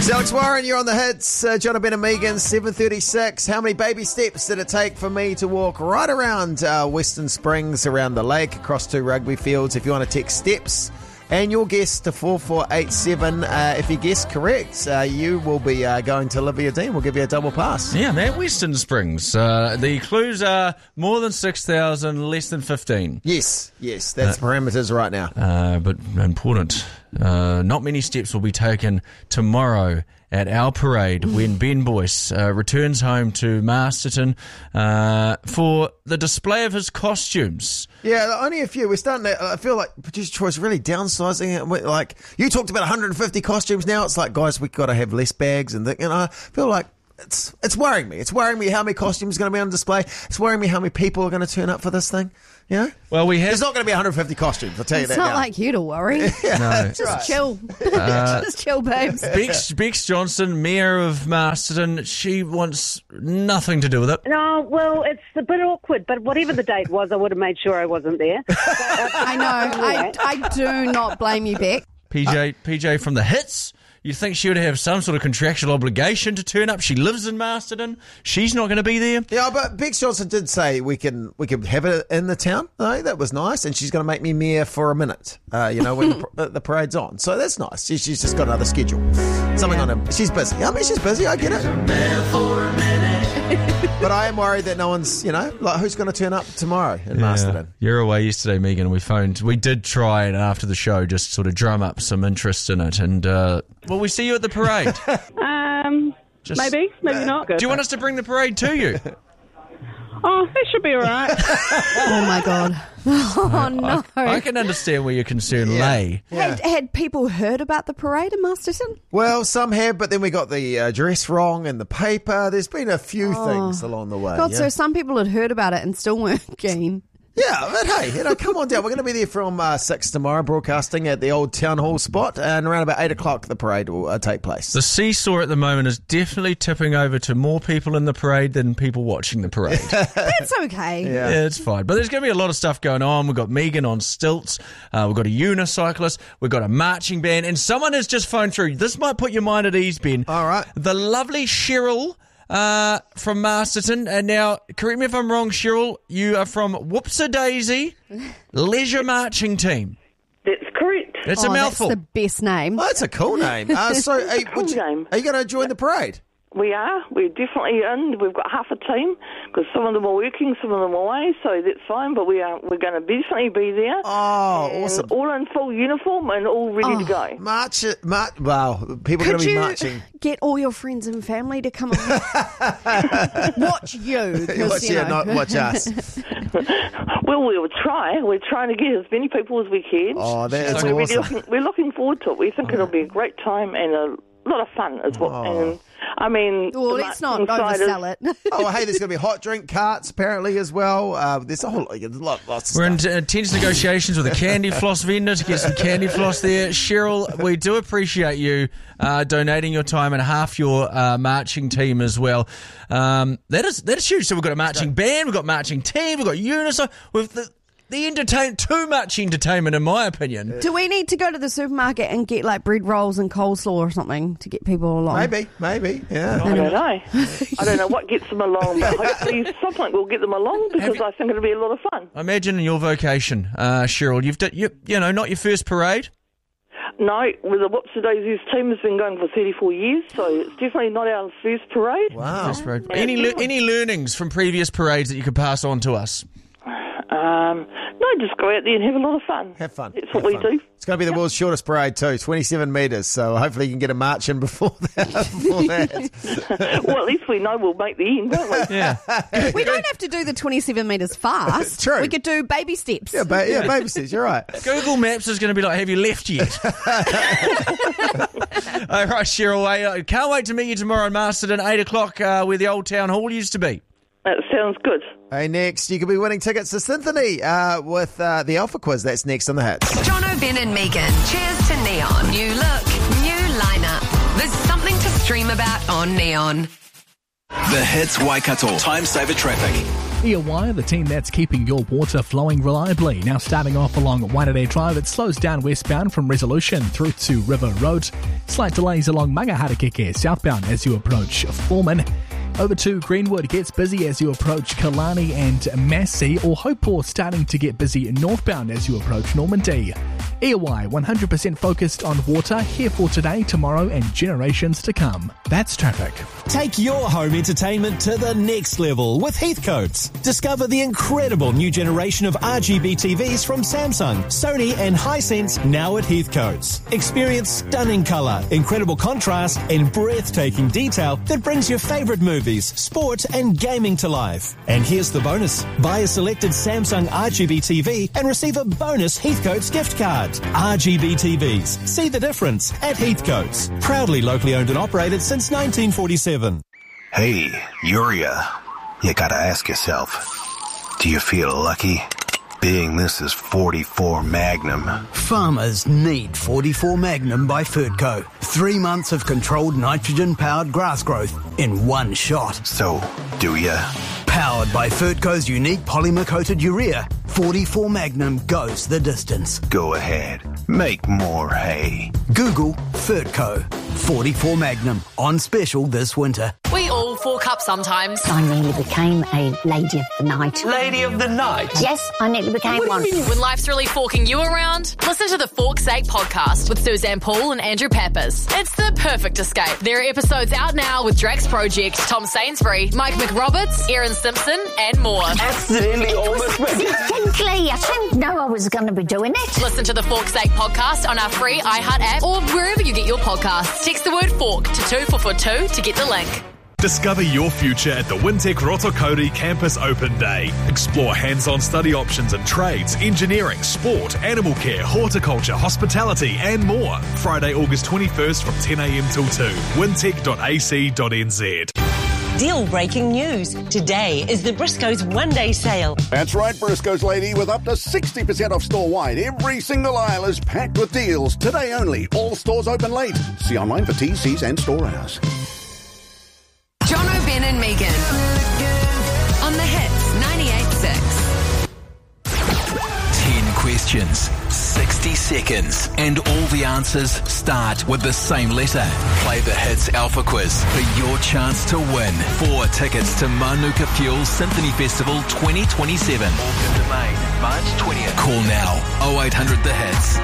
It's Alex Warren, you're on the hits. John Ben and Megan, 7:36. How many baby steps did it take for me to walk right around Western Springs, around the lake, across 2 rugby fields? If you want to text steps and your guess to 4487, if you guess correct, you will be going to Olivia Dean. We'll give you a double pass. Yeah, man, Western Springs. The clues are more than 6,000, less than 15. Yes, that's parameters right now. But important. Not many steps will be taken tomorrow at our parade when Ben Boyce returns home to Masterton for the display of his costumes. Yeah, only a few. We're starting to, I feel like producer Troy's really downsizing it. Like, you talked about 150 costumes now. It's like, guys, we've got to have less bags. And I feel like it's worrying me. It's worrying me how many costumes are going to be on display. It's worrying me how many people are going to turn up for this thing. You know? Well, there's not going to be 150 costumes, I'll tell you that now. It's not like you to worry. No. Just chill. Just chill, babes. Bex Johnson, Mayor of Masterton, she wants nothing to do with it. No, well, it's a bit awkward, but whatever the date was, I would have made sure I wasn't there. I know. I do not blame you, Beck. PJ from the hits. You'd think she would have some sort of contractual obligation to turn up. She lives in Masterton. She's not going to be there. Yeah, but Bex Johnson did say we can have it in the town. No, that was nice. And she's going to make me mayor for a minute, when the parade's on. So that's nice. She's just got another schedule. Something on her. She's busy. I mean, she's busy. I get it. But I am worried that no one's, who's going to turn up tomorrow in Masterton? You're away yesterday, Megan. We did try and after the show just sort of drum up some interest in it. And, we see you at the parade. Maybe not. Do you want us to bring the parade to you? Oh, that should be all right. Oh, my God. Oh, no. I can understand where your concern lay. Yeah. Had people heard about the parade in Masterton? Well, some have, but then we got the address wrong in the paper. There's been a few things along the way. God, so some people had heard about it and still weren't keen. Yeah, but hey, come on down. We're going to be there from 6 tomorrow, broadcasting at the old town hall spot, and around about 8 o'clock the parade will take place. The seesaw at the moment is definitely tipping over to more people in the parade than people watching the parade. That's okay. Yeah, it's fine. But there's going to be a lot of stuff going on. We've got Megan on stilts. We've got a unicyclist. We've got a marching band. And someone has just phoned through. This might put your mind at ease, Ben. All right. The lovely Cheryl from Masterton. And now, correct me if I'm wrong, Cheryl, you are from Whoopsie-Daisy Leisure Marching Team. That's correct. It's a mouthful. That's the best name. Oh, that's a cool name. So, are you going to join the parade? We are. We're definitely in. We've got half a team because some of them are working, some of them are away, so that's fine. But we're going to definitely be there. Oh, awesome! All in full uniform and all ready to go. Wow, people are going to be marching. Could you get all your friends and family to come along? Watch you. Not watch us. Well, we'll try. We're trying to get as many people as we can. Oh, that's so awesome. We're looking forward to it. We think it'll be a great time and a lot of fun as well. And I mean, well, let's not oversell it. Hey, there's going to be hot drink carts apparently as well. There's a whole lot of stuff. We're in intense negotiations with a candy floss vendor to get some candy floss there. Cheryl, we do appreciate you donating your time and half your marching team as well. That is huge. So we've got a marching band, we've got marching team, we've got unison, we've too much entertainment, in my opinion. Do we need to go to the supermarket and get like bread rolls and coleslaw or something to get people along? Maybe, yeah. I don't know. I don't know what gets them along, but hopefully something will get them along because I think it'll be a lot of fun. I imagine in your vocation, Cheryl, you've done, not your first parade? No, with the Whoopsie-Daisies team has been going for 34 years, so it's definitely not our first parade. Wow. First parade. Any learnings from previous parades that you could pass on to us? No, just go out there and have a lot of fun. Have fun. That's what we do. It's going to be the world's shortest parade too, 27 metres, so hopefully you can get a march in before that. Well, at least we know we'll make the end, don't we? Yeah. We don't have to do the 27 metres fast. True. We could do baby steps. Yeah, baby steps, you're right. Google Maps is going to be like, have you left yet? All right, Cheryl, I can't wait to meet you tomorrow in Masterton, 8 o'clock, where the old town hall used to be. That sounds good. Hey, next, you could be winning tickets to Symphony with the Alpha Quiz. That's next on the Hits. John O'Ben and Megan. Cheers to Neon. New look, new lineup. There's something to stream about on Neon. The Hits Waikato. Time saver traffic. EOY, the team that's keeping your water flowing reliably. Now starting off along Waitere Drive, it slows down westbound from Resolution through to River Road. Slight delays along Mangaharakeke southbound as you approach Foreman. Over to Greenwood gets busy as you approach Kalani and Massey, or Hopewell starting to get busy northbound as you approach Normandy. EOY 100% focused on water, here for today, tomorrow and generations to come. That's traffic. Take your home entertainment to the next level with Heathcote's. Discover the incredible new generation of RGB TVs from Samsung, Sony and Hisense now at Heathcote's. Experience stunning colour, incredible contrast and breathtaking detail that brings your favourite movies, sport and gaming to life. And here's the bonus. Buy a selected Samsung RGB TV and receive a bonus Heathcote's gift card. RGB TVs. See the difference at Heathcote's. Proudly locally owned and operated since 1947. Hey, Uria, you gotta ask yourself, do you feel lucky? Being this is 44 Magnum. Farmers need 44 Magnum by Fertco. 3 months of controlled nitrogen-powered grass growth in one shot. So, do ya? Powered by Fertco's unique polymer-coated urea, 44 Magnum goes the distance. Go ahead. Make more hay. Google Fertco. 44 Magnum. On special this winter. We all fork up sometimes. I nearly became a lady of the night. Lady of the night? Yes, I nearly became one. When life's really forking you around, listen to the Fork's Sake podcast with Suzanne Paul and Andrew Pappas. It's the perfect escape. There are episodes out now with Drax Project, Tom Sainsbury, Mike McRoberts, Aaron Simpson, and more. Accidentally almost ready. Frankly, I didn't know I was going to be doing it. Listen to the Fork's Sake podcast on our free iHeart app or wherever you get your podcasts. Text the word fork to 2442 to get the link. Discover your future at the Wintec Rotokori Campus Open Day. Explore hands-on study options in trades, engineering, sport, animal care, horticulture, hospitality and more. Friday, August 21st from 10 a.m. till 2. wintec.ac.nz. Deal-breaking news. Today is the Briscoe's one-day sale. That's right, Briscoe's lady, with up to 60% off store-wide. Every single aisle is packed with deals. Today only. All stores open late. See online for TCs and store hours. John O'Ben and Megan on the Hits 98.6. 10 questions, 60 seconds, and all the answers start with the same letter. Play the Hits Alpha Quiz for your chance to win 4 tickets to Manuka Fuel Symphony Festival 2027. Auckland Domain, March 20th. Call now, 0800 The Hits.